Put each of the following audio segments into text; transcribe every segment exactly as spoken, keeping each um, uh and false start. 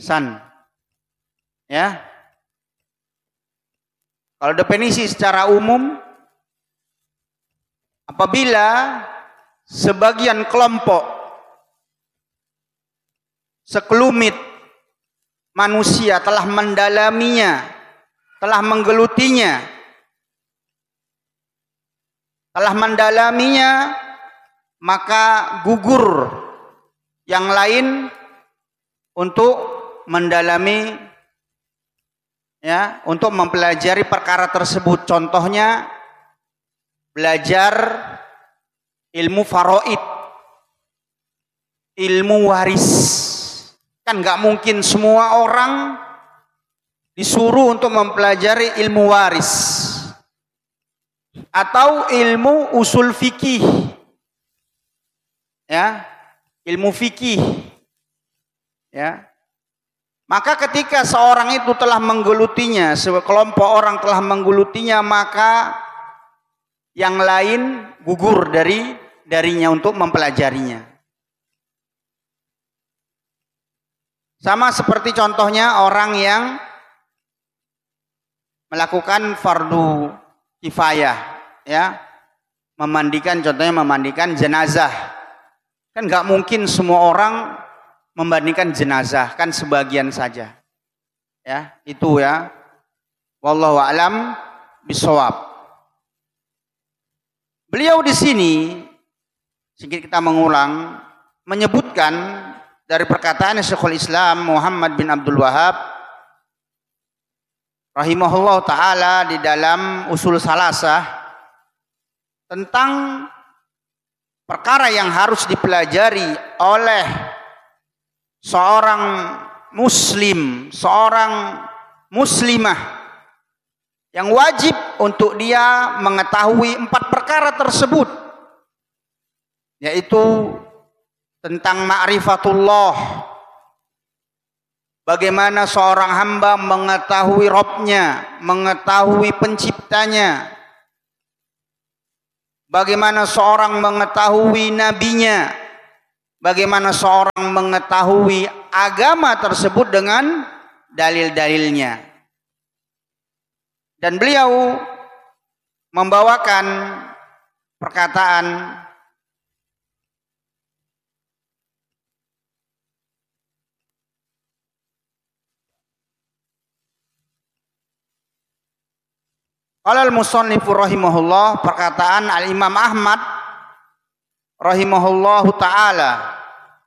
San. Ya. Kalau definisi secara umum, apabila sebagian kelompok sekelumit manusia telah mendalaminya, telah menggelutinya, telah mendalaminya, maka gugur yang lain untuk mendalami, ya, untuk mempelajari perkara tersebut. Contohnya belajar ilmu faraid, ilmu waris. Kan nggak mungkin semua orang disuruh untuk mempelajari ilmu waris atau ilmu usul fikih, ya, ilmu fikih, ya. Maka ketika seorang itu telah menggelutinya, sekelompok orang telah menggelutinya, maka yang lain gugur dari darinya untuk mempelajarinya. Sama seperti contohnya orang yang melakukan fardu kifayah, ya, memandikan, contohnya memandikan jenazah. Kan nggak mungkin semua orang membandingkan jenazah, kan sebagian saja. Ya, itu ya. Wallahu a'lam bishawab. Beliau di sini sedikit kita mengulang menyebutkan dari perkataan Syekhul Islam Muhammad bin Abdul Wahhab rahimahullah taala di dalam Usul Salasah tentang perkara yang harus dipelajari oleh seorang muslim, seorang muslimah yang wajib untuk dia mengetahui empat perkara tersebut, yaitu tentang ma'rifatullah, bagaimana seorang hamba mengetahui Rabbnya, mengetahui penciptanya, bagaimana seorang mengetahui nabinya, bagaimana seorang mengetahui agama tersebut dengan dalil-dalilnya. Dan beliau membawakan perkataan qala al-musannifu rahimahullah, perkataan al-Imam Ahmad rahimahullahu taala,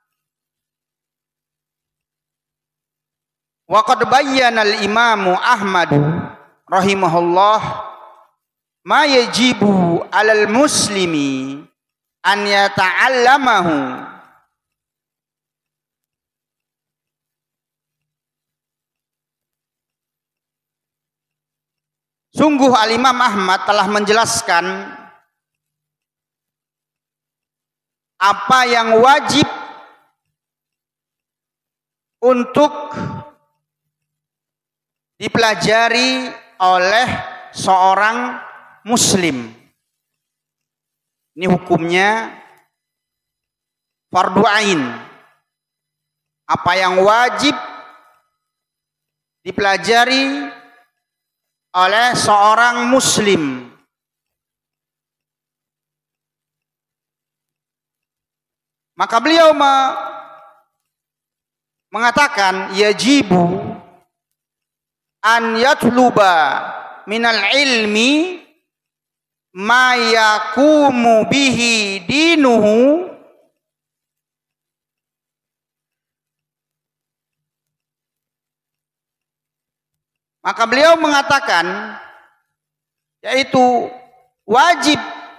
wa qad bayyana al-Imam Ahmad rahimahullah ma yajibu 'alal muslimi an yata'allamahu Sungguh al-Imam Ahmad telah menjelaskan apa yang wajib untuk dipelajari oleh seorang muslim. Ini hukumnya fardu ain. Apa yang wajib dipelajari oleh seorang muslim. Maka beliau mengatakan yajibu an yatluba minal ilmi ma yakumu bihi dinuhu Maka beliau mengatakan, yaitu wajib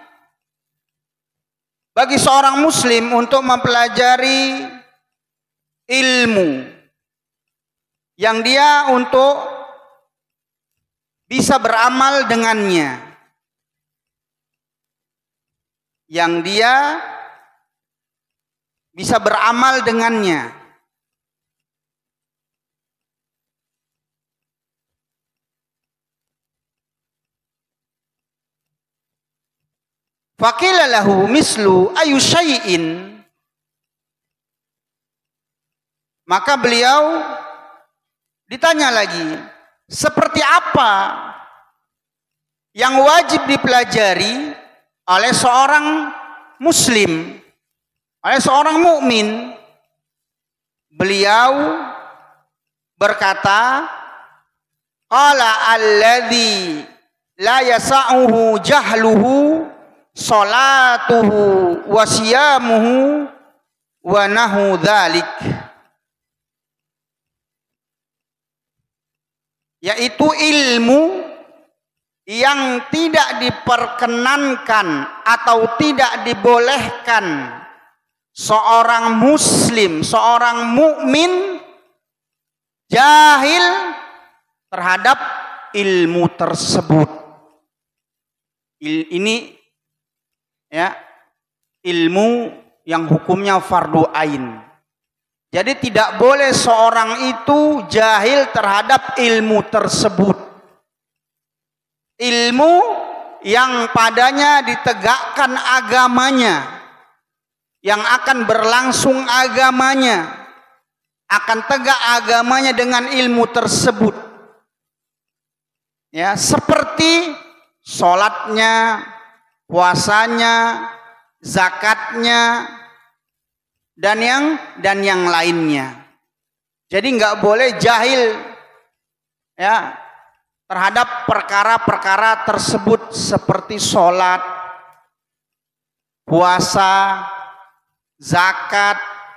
bagi seorang muslim untuk mempelajari ilmu yang dia untuk bisa beramal dengannya, yang dia bisa beramal dengannya. Faqila lahu mislu ayu syai'in. Maka beliau Ditanya lagi, seperti apa yang wajib dipelajari oleh seorang muslim, oleh seorang mukmin? Beliau berkata, qala alladzi la yasa'uhu jahluhu salatuhu wa siyamuhu wa nahu dzalik, yaitu ilmu yang tidak diperkenankan atau tidak dibolehkan seorang muslim, seorang mukmin jahil terhadap ilmu tersebut. Il, ini ya, ilmu yang hukumnya fardu ain. Jadi tidak boleh seorang itu jahil terhadap ilmu tersebut. Ilmu yang padanya ditegakkan agamanya, yang akan berlangsung agamanya, akan tegak agamanya dengan ilmu tersebut. Ya, seperti sholatnya, puasanya, zakatnya, dan yang dan yang lainnya. Jadi nggak boleh jahil ya terhadap perkara-perkara tersebut seperti sholat, puasa, zakat,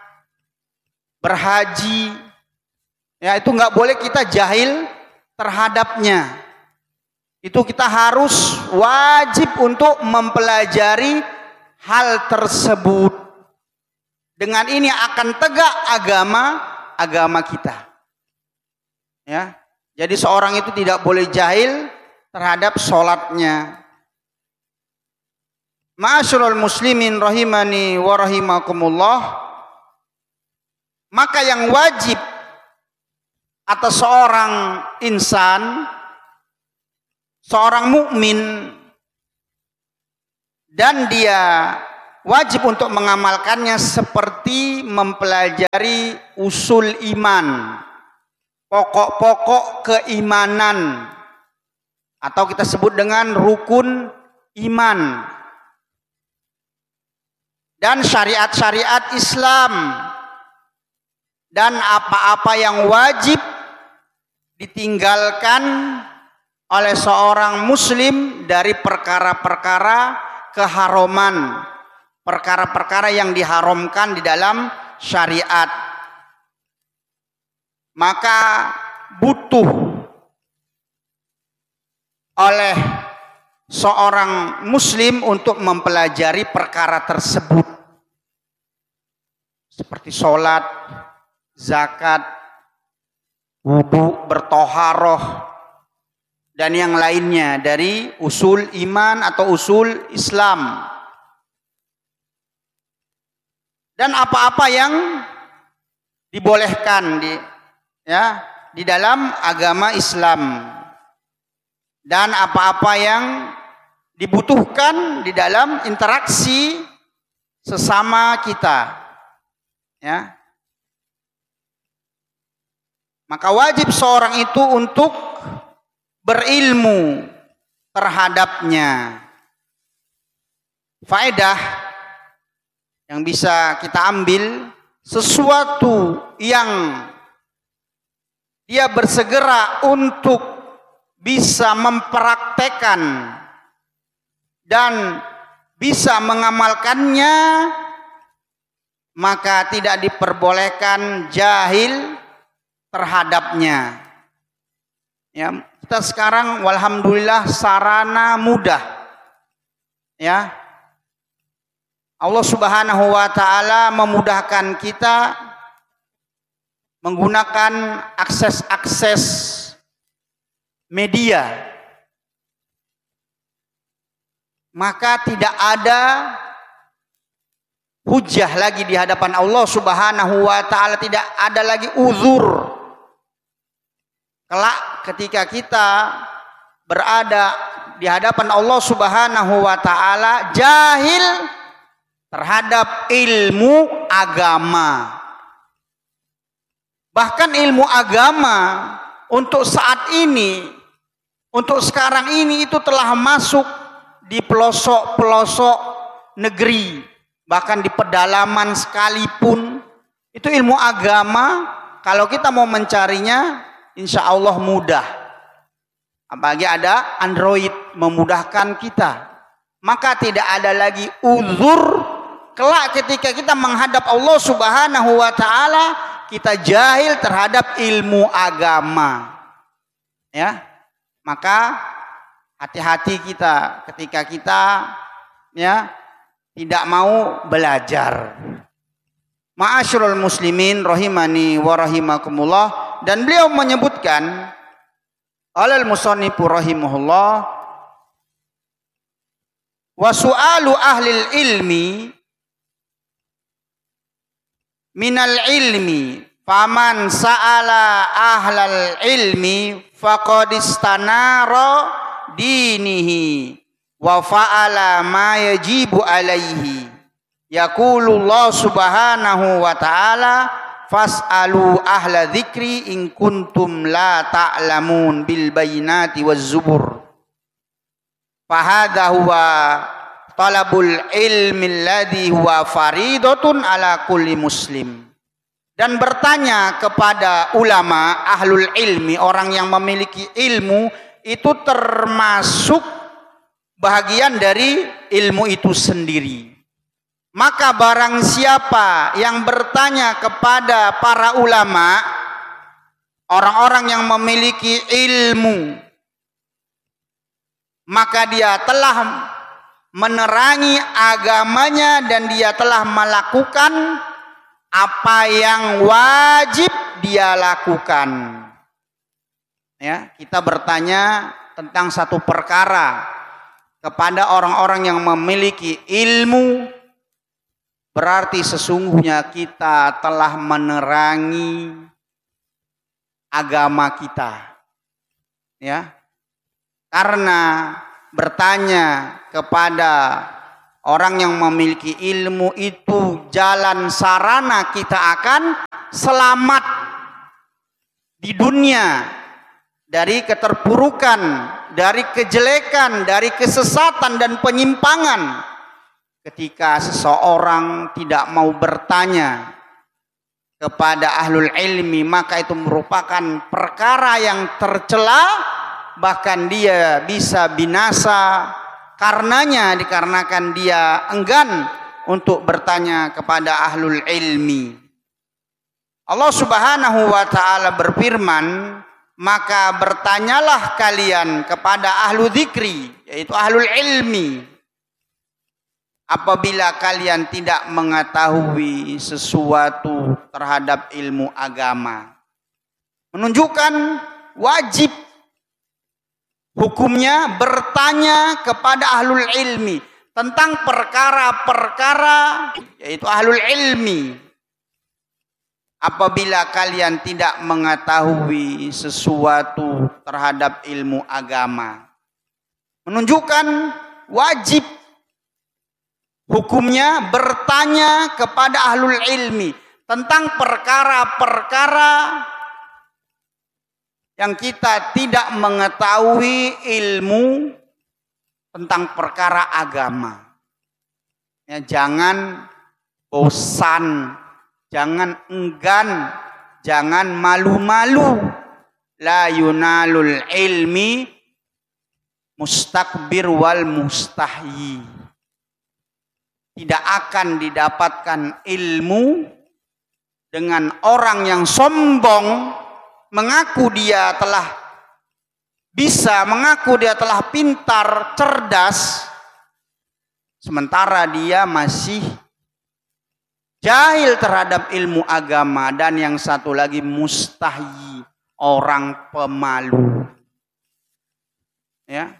berhaji. Ya, itu nggak boleh kita jahil terhadapnya. Itu kita harus wajib untuk mempelajari hal tersebut. Dengan ini akan tegak agama agama kita. Ya, jadi seorang itu tidak boleh jahil terhadap sholatnya. Ma'asyiral muslimin rahimani wa rahimakumullah. Maka yang wajib atas seorang insan, seorang mukmin, dan dia wajib untuk mengamalkannya seperti mempelajari usul iman, pokok-pokok keimanan, atau kita sebut dengan rukun iman, dan syariat-syariat Islam, dan apa-apa yang wajib ditinggalkan oleh seorang muslim dari perkara-perkara keharuman, perkara-perkara yang diharamkan di dalam syariat. Maka butuh oleh seorang muslim untuk mempelajari perkara tersebut, seperti sholat, zakat, wudu, bertoharoh, dan yang lainnya dari usul iman atau usul Islam. Dan apa-apa yang dibolehkan di ya di dalam agama Islam, dan apa-apa yang dibutuhkan di dalam interaksi sesama kita, ya. Maka wajib seorang itu untuk berilmu terhadapnya. Faedah yang bisa kita ambil, sesuatu yang dia bersegera untuk bisa mempraktekkan dan bisa mengamalkannya, maka tidak diperbolehkan jahil terhadapnya. Ya, kita sekarang walhamdulillah sarana mudah. Ya. Allah Subhanahu wa taala memudahkan kita menggunakan akses-akses media. Maka tidak ada hujah lagi di hadapan Allah Subhanahu wa taala, tidak ada lagi uzur. Kelak ketika kita berada di hadapan Allah Subhanahu wa taala jahil terhadap ilmu agama. Bahkan ilmu agama untuk saat ini, untuk sekarang ini itu telah masuk di pelosok-pelosok negeri, bahkan di pedalaman sekalipun. Itu ilmu agama, kalau kita mau mencarinya, insya Allah mudah. Apalagi ada Android memudahkan kita. Maka tidak ada lagi uzur kelak ketika kita menghadap Allah Subhanahu wa taala, kita jahil terhadap ilmu agama. Ya. Maka hati-hati kita ketika kita ya tidak mau belajar. Ma'asyiral muslimin rahimani wa rahimakumullah, dan beliau menyebutkan alal musannifu rahimahullah, wa su'alu ahlil ilmi minal ilmi faman sa'ala ahlal ilmi faqad istanara dinihi wa fa'ala ma yajibu alaihi. Yaqulullah subhanahu wa ta'ala fas'alu ahla dzikri in kuntum la ta'lamun bil bayinati waz zubur. Fahadha huwa talabul ilmi alladhi huwa faridatun ala kulli muslim. Dan bertanya kepada ulama ahlul ilmi, orang yang memiliki ilmu, itu termasuk bahagian dari ilmu itu sendiri. Maka barang siapa yang bertanya kepada para ulama, orang-orang yang memiliki ilmu, maka dia telah menerangi agamanya dan dia telah melakukan apa yang wajib dia lakukan. Ya, kita bertanya tentang satu perkara kepada orang-orang yang memiliki ilmu, berarti sesungguhnya kita telah menerangi agama kita. Ya. Karena bertanya kepada orang yang memiliki ilmu itu jalan sarana kita akan selamat di dunia dari keterpurukan, dari kejelekan, dari kesesatan dan penyimpangan. Ketika seseorang tidak mau bertanya kepada ahlul ilmi, maka itu merupakan perkara yang tercela. Bahkan dia bisa binasa karenanya, dikarenakan dia enggan untuk bertanya kepada ahlul ilmi. Allah Subhanahu wa ta'ala berfirman, maka bertanyalah kalian kepada ahlu dzikri, yaitu ahlul ilmi, apabila kalian tidak mengetahui sesuatu terhadap ilmu agama. Menunjukkan wajib hukumnya bertanya kepada ahlul ilmi tentang perkara-perkara, yaitu ahlul ilmi. Apabila kalian tidak mengetahui sesuatu terhadap ilmu agama, menunjukkan wajib hukumnya bertanya kepada ahlul ilmi tentang perkara-perkara yang kita tidak mengetahui ilmu tentang perkara agama. Ya, jangan bosan, jangan enggan, jangan malu-malu. La yunalul ilmi mustakbir wal mustahyi. Tidak akan didapatkan ilmu dengan orang yang sombong, mengaku dia telah bisa, mengaku dia telah pintar, cerdas, sementara dia masih jahil terhadap ilmu agama. Dan yang satu lagi mustahyi, orang pemalu. Ya.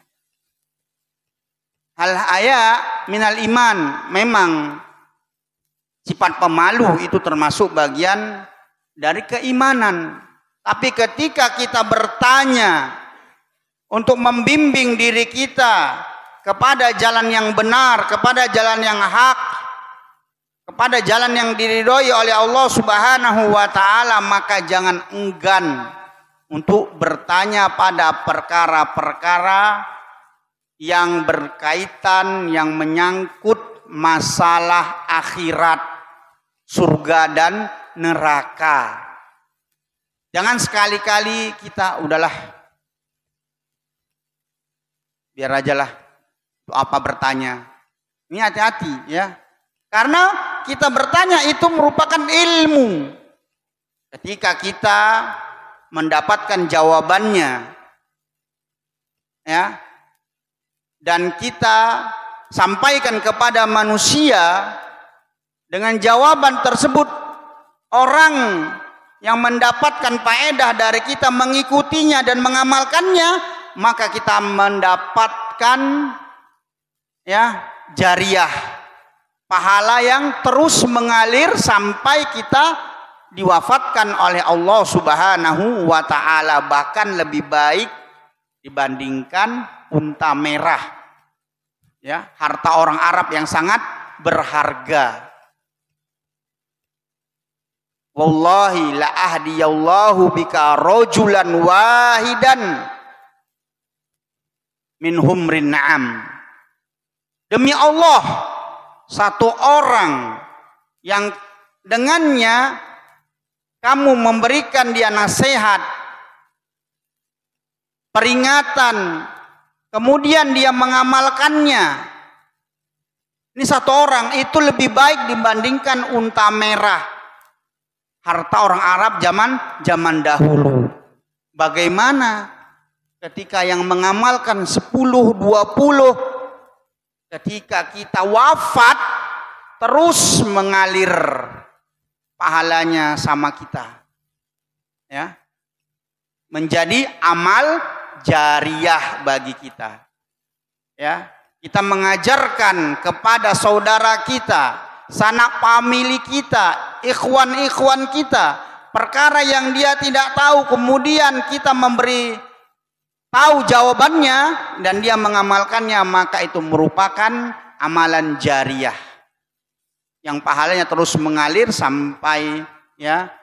Hal haya minal iman, memang sifat pemalu itu termasuk bagian dari keimanan. Tapi ketika kita bertanya untuk membimbing diri kita kepada jalan yang benar, kepada jalan yang hak, kepada jalan yang diridhoi oleh Allah Subhanahu wa ta'ala, maka jangan enggan untuk bertanya pada perkara-perkara yang berkaitan, yang menyangkut masalah akhirat, surga dan neraka. Jangan sekali-kali kita udahlah, biar aja lah, apa bertanya. Ini hati-hati ya. Karena kita bertanya itu merupakan ilmu. Ketika kita mendapatkan jawabannya, ya, dan kita sampaikan kepada manusia dengan jawaban tersebut, orang yang mendapatkan faedah dari kita mengikutinya dan mengamalkannya, maka kita mendapatkan ya jariyah, pahala yang terus mengalir sampai kita diwafatkan oleh Allah Subhanahu wa ta'ala, bahkan lebih baik dibandingkan unta merah, ya, harta orang Arab yang sangat berharga. Wallahi la ahdiyallahu bika rajulan wahidan min humrin na'am. Demi Allah, satu orang yang dengannya kamu memberikan dia nasihat, peringatan, kemudian dia mengamalkannya. Ini satu orang itu lebih baik dibandingkan unta merah, harta orang Arab zaman zaman dahulu. Bagaimana ketika yang mengamalkan sepuluh, dua puluh, ketika kita wafat terus mengalir pahalanya sama kita, ya, menjadi amal jariyah bagi kita, ya. Kita mengajarkan kepada saudara kita, sanak famili kita, ikhwan-ikhwan kita, perkara yang dia tidak tahu, kemudian kita memberi tahu jawabannya dan dia mengamalkannya, maka itu merupakan amalan jariyah yang pahalanya terus mengalir sampai ya